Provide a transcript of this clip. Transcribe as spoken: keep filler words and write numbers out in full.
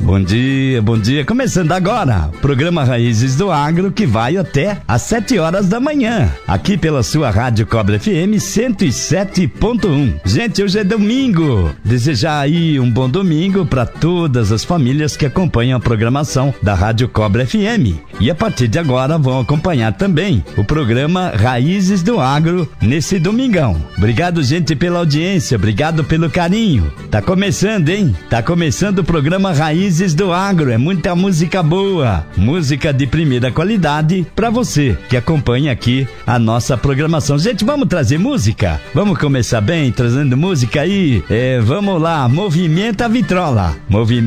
Bom dia, bom dia. Começando agora, programa Raízes do Agro, que vai até às sete horas da manhã, aqui pela sua Rádio Cobra F M cento e sete ponto um. Gente, hoje é domingo. Desejar aí um bom domingo para todas as famílias que acompanham a programação da Rádio Cobra F M. E a partir de agora vão acompanhar também o programa Raízes do Agro nesse domingão. Obrigado, gente, pela audiência, obrigado pelo carinho. Tá começando, hein? Tá começando o programa Raízes do Agro, é muita música boa, música de primeira qualidade para você que acompanha aqui a nossa programação. Gente, vamos trazer música? Vamos começar bem trazendo música aí? É, vamos lá, movimenta a vitrola. Movimenta